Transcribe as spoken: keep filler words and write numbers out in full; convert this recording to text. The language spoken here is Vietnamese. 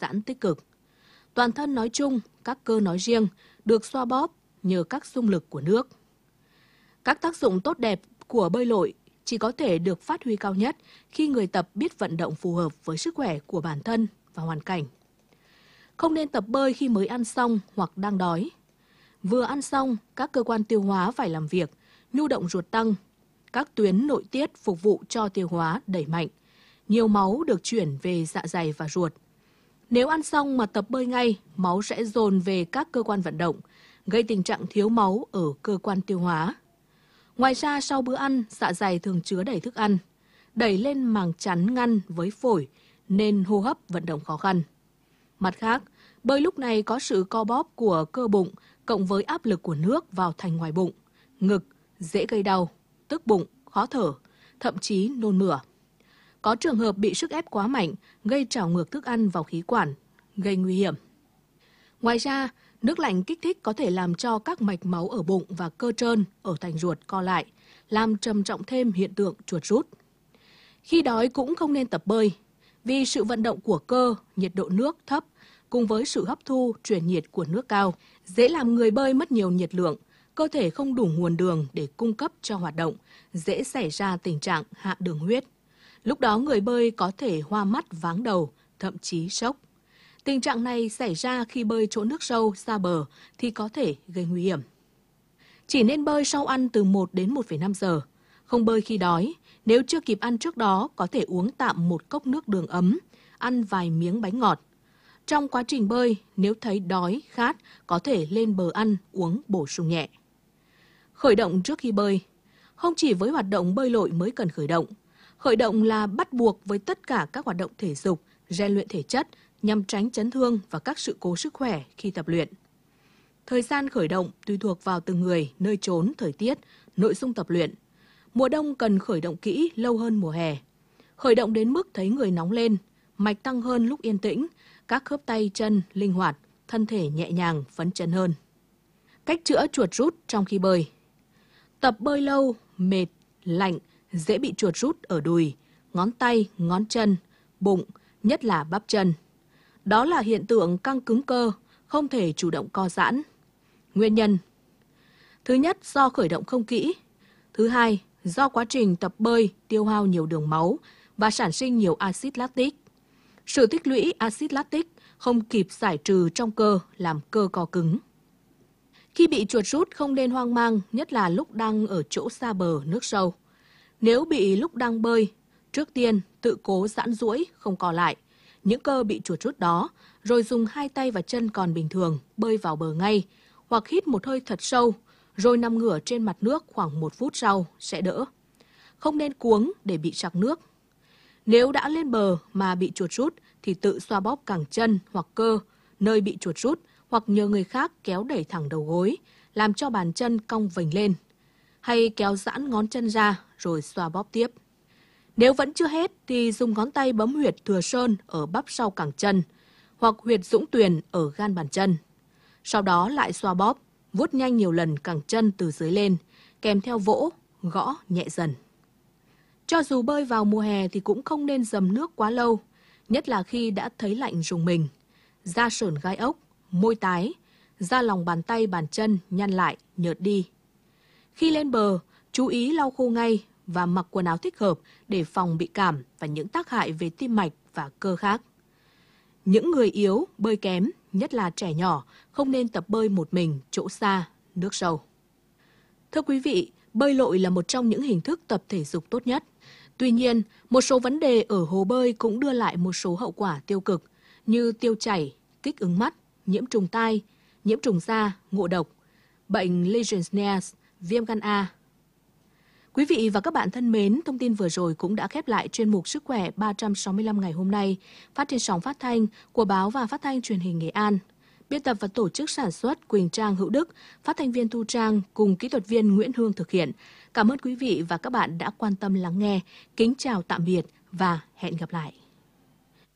giãn tích cực. Toàn thân nói chung, các cơ nói riêng được xoa bóp nhờ các xung lực của nước. Các tác dụng tốt đẹp của bơi lội chỉ có thể được phát huy cao nhất khi người tập biết vận động phù hợp với sức khỏe của bản thân và hoàn cảnh. Không nên tập bơi khi mới ăn xong hoặc đang đói. Vừa ăn xong, các cơ quan tiêu hóa phải làm việc, nhu động ruột tăng, các tuyến nội tiết phục vụ cho tiêu hóa đẩy mạnh, nhiều máu được chuyển về dạ dày và ruột. Nếu ăn xong mà tập bơi ngay, máu sẽ dồn về các cơ quan vận động, gây tình trạng thiếu máu ở cơ quan tiêu hóa. Ngoài ra, sau bữa ăn, dạ dày thường chứa đầy thức ăn, đẩy lên màng chắn ngăn với phổi nên hô hấp vận động khó khăn. Mặt khác, bơi lúc này có sự co bóp của cơ bụng cộng với áp lực của nước vào thành ngoài bụng, ngực, dễ gây đau, tức bụng, khó thở, thậm chí nôn mửa. Có trường hợp bị sức ép quá mạnh, gây trào ngược thức ăn vào khí quản, gây nguy hiểm. Ngoài ra, nước lạnh kích thích có thể làm cho các mạch máu ở bụng và cơ trơn ở thành ruột co lại, làm trầm trọng thêm hiện tượng chuột rút. Khi đói cũng không nên tập bơi, vì sự vận động của cơ, nhiệt độ nước thấp, cùng với sự hấp thu, truyền nhiệt của nước cao, dễ làm người bơi mất nhiều nhiệt lượng, cơ thể không đủ nguồn đường để cung cấp cho hoạt động, dễ xảy ra tình trạng hạ đường huyết. Lúc đó người bơi có thể hoa mắt váng đầu, thậm chí sốc. Tình trạng này xảy ra khi bơi chỗ nước sâu, xa bờ thì có thể gây nguy hiểm. Chỉ nên bơi sau ăn từ một đến một phẩy năm giờ. Không bơi khi đói, nếu chưa kịp ăn trước đó có thể uống tạm một cốc nước đường ấm, ăn vài miếng bánh ngọt. Trong quá trình bơi, nếu thấy đói, khát, có thể lên bờ ăn, uống bổ sung nhẹ. Khởi động trước khi bơi. Không chỉ với hoạt động bơi lội mới cần khởi động. Khởi động là bắt buộc với tất cả các hoạt động thể dục, rèn luyện thể chất nhằm tránh chấn thương và các sự cố sức khỏe khi tập luyện. Thời gian khởi động tùy thuộc vào từng người, nơi chốn, thời tiết, nội dung tập luyện. Mùa đông cần khởi động kỹ lâu hơn mùa hè. Khởi động đến mức thấy người nóng lên, mạch tăng hơn lúc yên tĩnh, các khớp tay chân linh hoạt, thân thể nhẹ nhàng, phấn chấn hơn. Cách chữa chuột rút trong khi bơi. Tập bơi lâu, mệt, lạnh, dễ bị chuột rút ở đùi, ngón tay, ngón chân, bụng, nhất là bắp chân. Đó là hiện tượng căng cứng cơ, không thể chủ động co giãn. Nguyên nhân: thứ nhất, do khởi động không kỹ. Thứ hai, do quá trình tập bơi tiêu hao nhiều đường máu và sản sinh nhiều axit lactic. Sự tích lũy axit lactic không kịp giải trừ trong cơ làm cơ co cứng. Khi bị chuột rút không nên hoang mang, nhất là lúc đang ở chỗ xa bờ, nước sâu. Nếu bị lúc đang bơi, trước tiên tự cố giãn duỗi, không co lại những cơ bị chuột rút đó, rồi dùng hai tay và chân còn bình thường bơi vào bờ ngay, hoặc hít một hơi thật sâu, rồi nằm ngửa trên mặt nước khoảng một phút sau sẽ đỡ. Không nên cuống để bị trặc nước. Nếu đã lên bờ mà bị chuột rút thì tự xoa bóp cẳng chân hoặc cơ nơi bị chuột rút, hoặc nhờ người khác kéo đẩy thẳng đầu gối, làm cho bàn chân cong vểnh lên, hay kéo giãn ngón chân ra rồi xoa bóp tiếp. Nếu vẫn chưa hết thì dùng ngón tay bấm huyệt thừa sơn ở bắp sau cẳng chân, hoặc huyệt dũng tuyền ở gan bàn chân. Sau đó lại xoa bóp, vuốt nhanh nhiều lần cẳng chân từ dưới lên, kèm theo vỗ, gõ nhẹ dần. Cho dù bơi vào mùa hè thì cũng không nên dầm nước quá lâu, nhất là khi đã thấy lạnh rùng mình, da sởn gai ốc, môi tái, da lòng bàn tay bàn chân nhăn lại, nhợt đi. Khi lên bờ, chú ý lau khô ngay và mặc quần áo thích hợp để phòng bị cảm và những tác hại về tim mạch và cơ khác. Những người yếu, bơi kém, nhất là trẻ nhỏ, không nên tập bơi một mình chỗ xa, nước sâu. Thưa quý vị, bơi lội là một trong những hình thức tập thể dục tốt nhất. Tuy nhiên, một số vấn đề ở hồ bơi cũng đưa lại một số hậu quả tiêu cực như tiêu chảy, kích ứng mắt, nhiễm trùng tai, nhiễm trùng da, ngộ độc, bệnh Legionnaires, viêm gan A. Quý vị và các bạn thân mến, thông tin vừa rồi cũng đã khép lại chuyên mục Sức khỏe ba trăm sáu mươi lăm ngày hôm nay, phát trên sóng phát thanh của Báo và Phát thanh Truyền hình Nghệ An. Biên tập và tổ chức sản xuất Quỳnh Trang Hữu Đức, phát thanh viên Thu Trang cùng kỹ thuật viên Nguyễn Hương thực hiện. Cảm ơn quý vị và các bạn đã quan tâm lắng nghe. Kính chào tạm biệt và hẹn gặp lại.